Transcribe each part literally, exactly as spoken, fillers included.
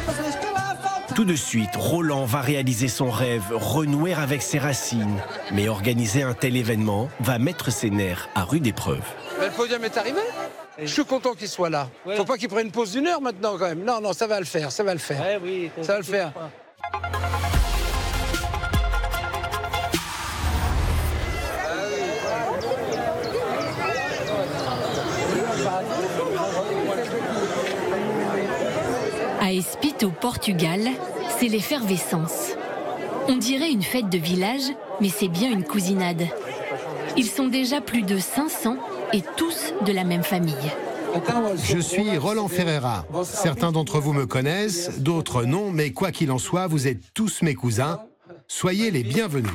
Tout de suite, Roland va réaliser son rêve, renouer avec ses racines. Mais organiser un tel événement va mettre ses nerfs à rude épreuve. Mais le podium est arrivé. Je suis content qu'il soit là. Ouais. Faut pas qu'il prenne une pause d'une heure maintenant quand même. Non, non, ça va le faire, ça va le faire. Ouais, oui, ça va le faire. À Espit, au Portugal, c'est l'effervescence. On dirait une fête de village, mais c'est bien une cousinade. Ils sont déjà plus de cinq cents et tous de la même famille. Je suis Roland Ferreira. Certains d'entre vous me connaissent, d'autres non, mais quoi qu'il en soit, vous êtes tous mes cousins. Soyez les bienvenus.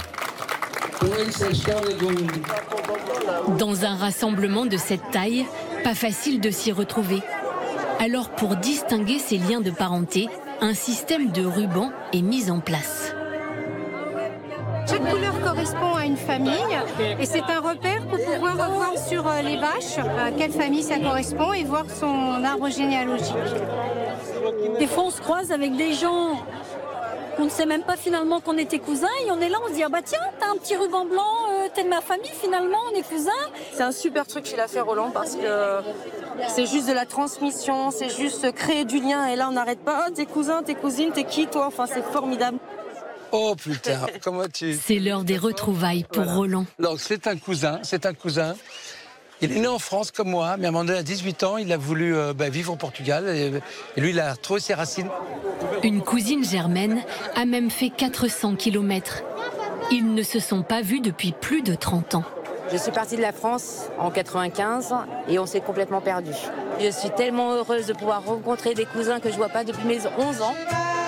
Dans un rassemblement de cette taille, pas facile de s'y retrouver. Alors pour distinguer ces liens de parenté, un système de rubans est mis en place. Chaque couleur correspond à une famille et c'est un repère pour pouvoir voir sur les vaches à quelle famille ça correspond et voir son arbre généalogique. Des fois on se croise avec des gens, on ne sait même pas finalement qu'on était cousins et on est là, on se dit ah bah tiens, t'as un petit ruban blanc, euh, t'es de ma famille finalement, on est cousins. C'est un super truc qu'il a fait Roland parce que c'est juste de la transmission, c'est juste créer du lien et là on n'arrête pas, tes cousins, tes cousines, t'es qui toi, enfin c'est formidable. Oh putain, comment tu... C'est l'heure des retrouvailles pour voilà. Roland. Donc c'est un cousin, c'est un cousin. Il est né en France comme moi, mais à un moment donné, à dix-huit ans, il a voulu euh, bah, vivre au Portugal et, et lui, il a retrouvé ses racines. Une cousine germaine a même fait quatre cents kilomètres. Ils ne se sont pas vus depuis plus de trente ans. Je suis partie de la France en quatre-vingt-quinze et on s'est complètement perdus. Je suis tellement heureuse de pouvoir rencontrer des cousins que je ne vois pas depuis mes onze ans.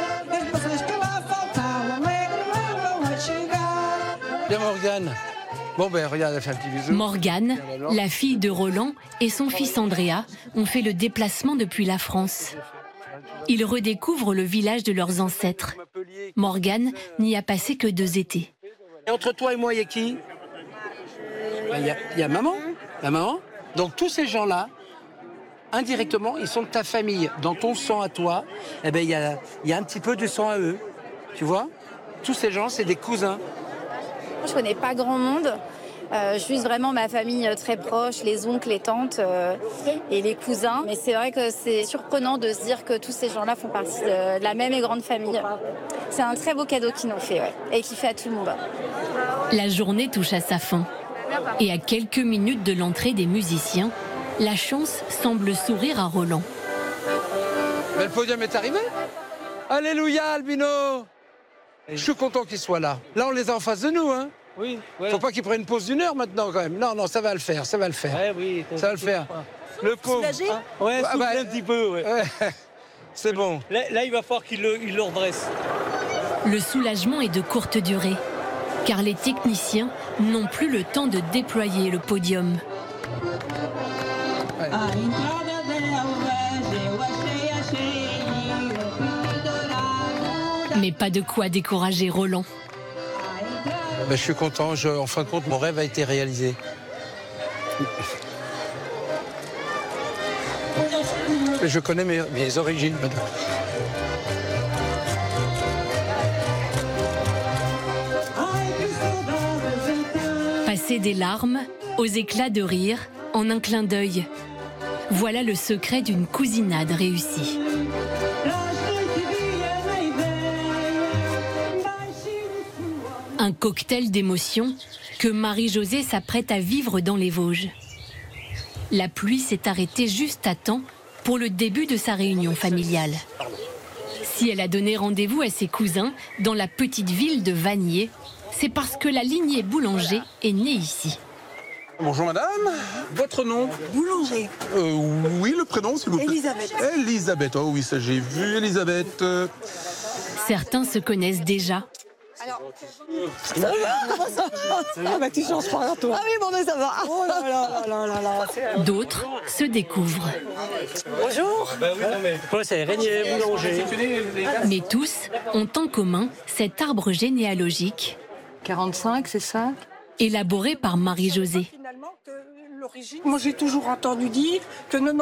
Bien Morgane. Bon ben regarde, elle fait un petit bisou. Morgane, la fille de Roland et son fils Andrea ont fait le déplacement depuis la France. Ils redécouvrent le village de leurs ancêtres. Morgane n'y a passé que deux étés. Et entre toi et moi, il y a qui? Il y a, il y a maman, la maman. Donc tous ces gens-là, indirectement, ils sont de ta famille. Dans ton sang à toi, eh ben, il y a, il y a un petit peu de sang à eux. Tu vois? Tous ces gens, c'est des cousins. Je connais pas grand monde, euh, juste vraiment ma famille très proche, les oncles, les tantes euh, et les cousins. Mais c'est vrai que c'est surprenant de se dire que tous ces gens-là font partie de la même et grande famille. C'est un très beau cadeau qu'ils nous fait ouais, et qui fait à tout le monde. La journée touche à sa fin. Et à quelques minutes de l'entrée des musiciens, la chance semble sourire à Roland. Mais le podium est arrivé. Alléluia, Albino! Je suis content qu'il soit là. Là, on les a en face de nous, hein. Oui. Ouais. Faut pas qu'il prenne une pause d'une heure maintenant, quand même. Non, non, ça va le faire, ça va le faire. Ouais, oui. Ça va le faire. Le pauvre. Hein ouais, ah, bah, un petit peu, ouais. ouais. C'est bon. Là, là, il va falloir qu'il le, il le redresse. Le soulagement est de courte durée, car les techniciens n'ont plus le temps de déployer le podium. Ouais. Mais pas de quoi décourager Roland. Ben, je suis content, je, en fin de compte, mon rêve a été réalisé. Je connais mes, mes origines, madame. Passer des larmes aux éclats de rire en un clin d'œil. Voilà le secret d'une cousinade réussie. Un cocktail d'émotions que Marie-Josée s'apprête à vivre dans les Vosges. La pluie s'est arrêtée juste à temps pour le début de sa réunion familiale. Si elle a donné rendez-vous à ses cousins dans la petite ville de Vanier, c'est parce que la lignée Boulanger est née ici. Bonjour madame, votre nom? Boulanger. Euh, oui, le prénom s'il vous plaît. Elisabeth. Elisabeth, oh oui, ça j'ai vu, Elisabeth. Certains se connaissent déjà. Alors, ça va? Ça va? Ah bah tu changes pas toi. Ah oui, bon, mais ça va. Oh là là là là là. D'autres se découvrent. Bonjour. Bah oui, non mais quoi, c'est Régnier Boulanger. Mais tous ont en commun cet arbre généalogique. quarante-cinq, c'est ça? Élaboré par Marie-Josée. Moi j'ai toujours entendu dire que